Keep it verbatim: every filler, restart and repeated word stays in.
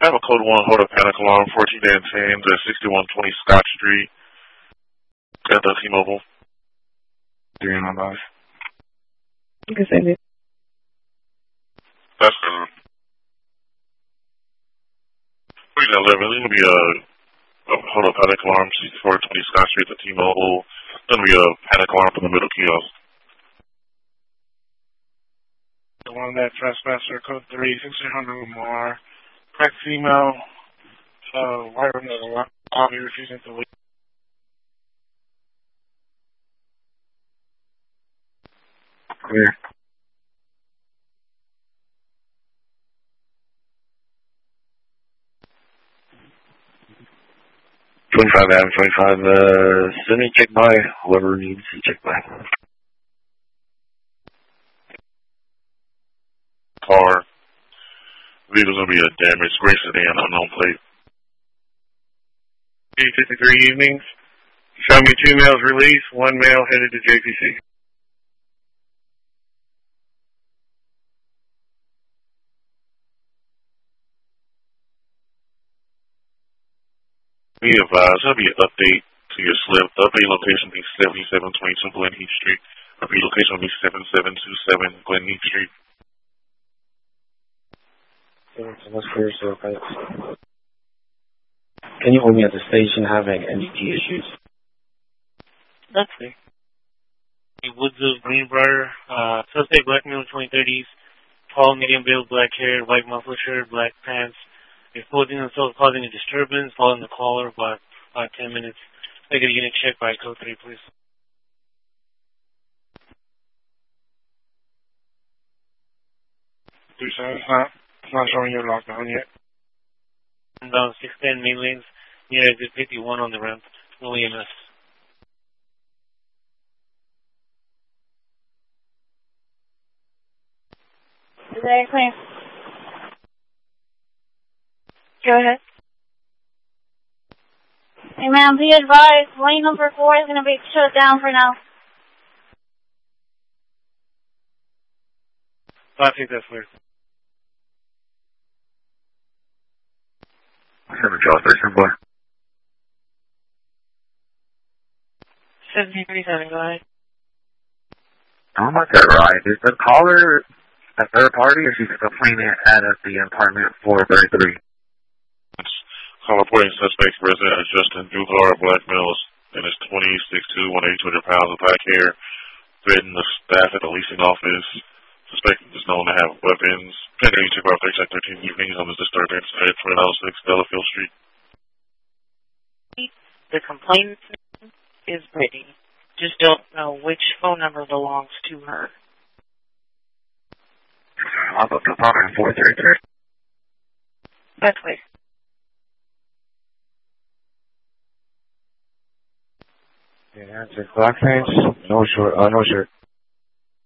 I have a code one, hold a panic alarm, fourteen and ten to sixty-one twenty Scott Street at the T-Mobile. three oh five. You can send it. That's good. three eleven, there's going to be a, a hold a panic alarm, sixty-four twenty Scott Street at the T-Mobile. There's going to be a panic alarm from the middle kiosk. The one that trespasser, code three, sixteen hundred Lamar. Correct female, uh, wiring the alarm, obviously refusing to leave. Clear. twenty-five Adam, twenty-five, uh, send me check by, whoever needs to check by. Car. Vehicle's going to be a damaged gray sedan, unknown plate. eight fifty-three evenings. Show me two males released, one male headed to J P C. Be advised, there'll be an update to your slip. The update location will be seventy-seven twenty-two Glen Heath Street. Repeat location will be seventy-seven twenty-seven Glen Heath Street. Let's clear so guys. Can you hold me at the station having N D T issues? That's it. Woods of Greenbrier, uh, suspect black male twenty thirties, tall, medium build, black hair, white muffler shirt, black pants, exposing themselves, causing a disturbance, following the caller about about ten minutes. Make a unit check by code three, please. Three seven, it's not, it's not showing your lockdown yet. Inbound six ten main lanes, near exit fifty-one on the ramp, no E M S. Is that clear? Go ahead. Hey ma'am, be advised, lane number four is going to be shut down for now. I think that's clear. Seven Charles Station, boy. seventeen thirty-seven, go ahead. I'm not that right. Is the caller a third party or she's complaining at the apartment four thirty-three? Call reporting suspect resident as Justin Dugar, black male, in his twenties, six two, one hundred eighty, two hundred pounds of black hair, threatened the staff at the leasing office. Suspect is known to have weapons. Pending check off thirteen evenings on this disturbance at twenty oh six Delafield Street. The complainant is Brittany. Just don't know which phone number belongs to her. I'll go to apartment four thirty-three. That's clear. Yeah, answer. Black pants, no short, uh, no shirt.